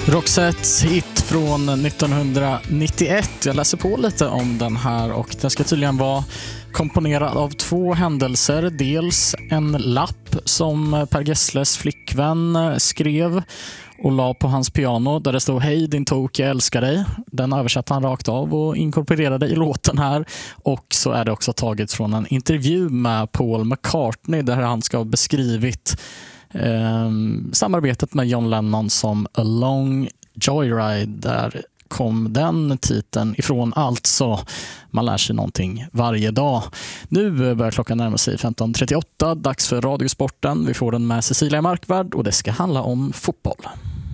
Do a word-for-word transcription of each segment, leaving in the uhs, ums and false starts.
Roxettes hit från nittonhundranittioett. Jag läser på lite om den här och den ska tydligen vara komponerad av två händelser. Dels en lapp som Per Gessles flickvän skrev och la på hans piano där det stod "Hej din tok, jag älskar dig". Den översatte han rakt av och inkorporerade i låten här. Och så är det också taget från en intervju med Paul McCartney där han ska ha beskrivit eh, samarbetet med John Lennon som A Long Joyride. Där kom den titeln ifrån, alltså man lär sig någonting varje dag. Nu börjar klockan närma sig femton trettioåtta, dags för Radiosporten. Vi får den med Cecilia Markvard och det ska handla om fotboll.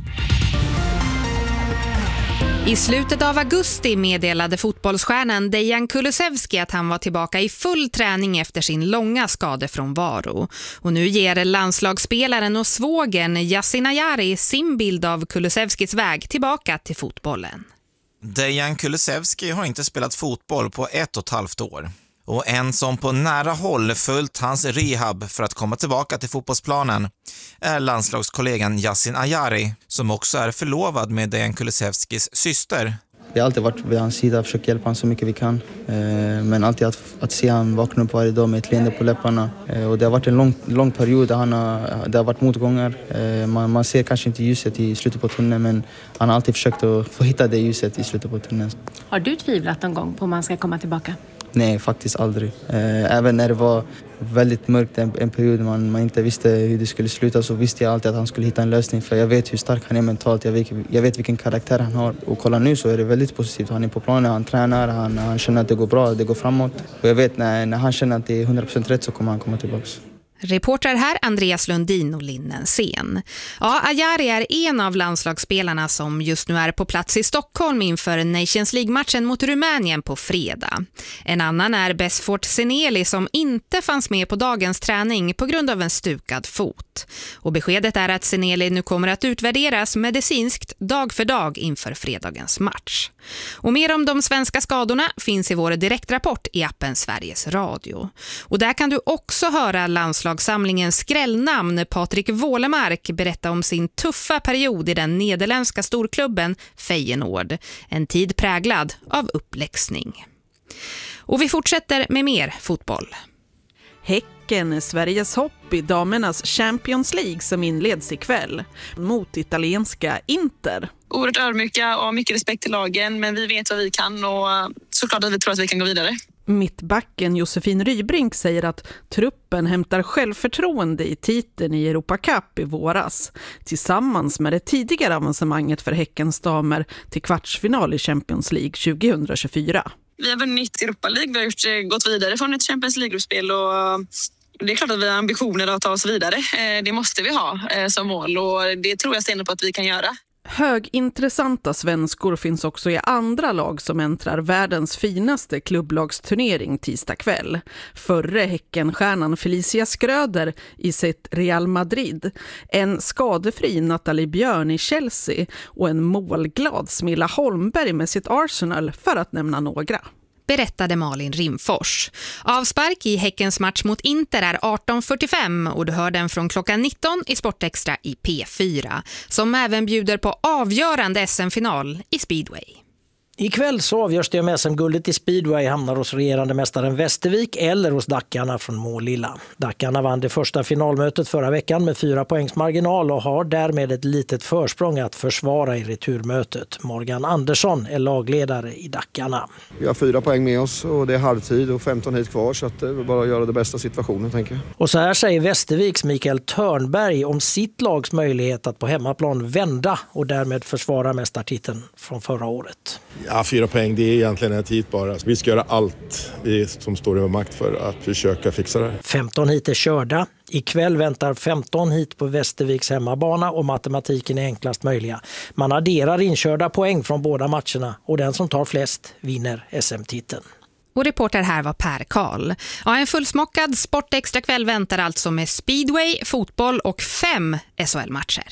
I slutet av augusti meddelade fotbollsstjärnan Dejan Kulusevski att han var tillbaka i full träning efter sin långa skadefrånvaro. Och nu ger landslagsspelaren och svågen Yasin Ayari sin bild av Kulusevskis väg tillbaka till fotbollen. Dejan Kulusevski har inte spelat fotboll på ett och ett halvt år. Och en som på nära håll följt hans rehab för att komma tillbaka till fotbollsplanen är landslagskollegan Yasin Ayari, som också är förlovad med Dejan Kulusevskis syster. Vi har alltid varit vid hans sida, försökt hjälpa honom så mycket vi kan. Men alltid att, att se han vakna upp varje dag med ett leende på läpparna. Och det har varit en lång, lång period där han har, det har varit motgångar. Man, man ser kanske inte ljuset i slutet på tunneln, men han har alltid försökt att få hitta det ljuset i slutet på tunneln. Har du tvivlat någon gång på om man ska komma tillbaka? Nej, faktiskt aldrig. Även när det var väldigt mörkt en, en period man, man inte visste hur det skulle sluta, så visste jag alltid att han skulle hitta en lösning. För jag vet hur stark han är mentalt, jag vet, jag vet vilken karaktär han har. Och kolla nu så är det väldigt positivt. Han är på planen, han tränar, han, han känner att det går bra, det går framåt. Och jag vet när, när han känner att det är hundra procent rätt så kommer han komma tillbaka. Reportrar här Andreas Lundin och Linnen Sen. Ja, Ayari är en av landslagsspelarna som just nu är på plats i Stockholm inför Nations League-matchen mot Rumänien på fredag. En annan är Besfort Seneli som inte fanns med på dagens träning på grund av en stukad fot. Och beskedet är att Seneli nu kommer att utvärderas medicinskt dag för dag inför fredagens match. Och mer om de svenska skadorna finns i vår direktrapport i appen Sveriges Radio. Och där kan du också höra landslagssamlingens skrällnamn Patrik Wålemark berätta om sin tuffa period i den nederländska storklubben Feyenoord. En tid präglad av uppläxning. Och vi fortsätter med mer fotboll. Häcken är Sveriges hopp i damernas Champions League som inleds ikväll mot italienska Inter. Oerhört ödmjuka och mycket respekt till lagen, men vi vet vad vi kan och såklart att vi tror att vi kan gå vidare. Mittbacken Josefin Rybrink säger att truppen hämtar självförtroende i titeln i Europa Cup i våras tillsammans med det tidigare avancemanget för Häckens damer till kvartsfinal i Champions League tjugohundratjugofyra. Vi har vunnit Europa League, vi har gjort, gått vidare från ett Champions League-gruppspel och det är klart att vi har ambitioner att ta oss vidare. Det måste vi ha som mål och det tror jag stenhårt på att vi kan göra. Högintressanta svenskor finns också i andra lag som äntrar världens finaste klubblagsturnering tisdag kväll. Förre Häckenstjärnan Felicia Skröder i sitt Real Madrid, en skadefri Nathalie Björn i Chelsea och en målglad Smilla Holmberg med sitt Arsenal, för att nämna några. Berättade Malin Rimfors. Avspark i Häckens match mot Inter är arton fyrtiofem och du hör den från klockan nitton i Sportextra i P fyra som även bjuder på avgörande S M-final i speedway. Ikväll så avgörs det om S M-guldet i speedway hamnar hos regerande mästaren Västervik eller hos Dackarna från Målilla. Dackarna vann det första finalmötet förra veckan med fyra poängs marginal och har därmed ett litet försprång att försvara i returmötet. Morgan Andersson är lagledare i Dackarna. Vi har fyra poäng med oss och det är halvtid och femton hit kvar, så att det är bara att göra det bästa situationen, tänker jag. Och så här säger Västerviks Mikael Törnberg om sitt lags möjlighet att på hemmaplan vända och därmed försvara mästartiteln från förra året. Ja, fyra poäng, det är egentligen ett hit bara. Vi ska göra allt som står i vår makt för att försöka fixa det. femton hit är körda. Ikväll väntar femton hit på Västerviks hemmabana och matematiken är enklast möjliga. Man adderar inkörda poäng från båda matcherna och den som tar flest vinner S M-titeln. Och reporter här var Per Karl. Ja, en fullsmockad Sportextra kväll väntar alltså med speedway, fotboll och fem S H L-matcher.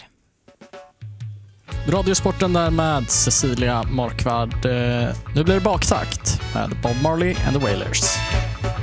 Radiosporten där med Cecilia Markvard. Nu blir det baktakt med Bob Marley and the Wailers.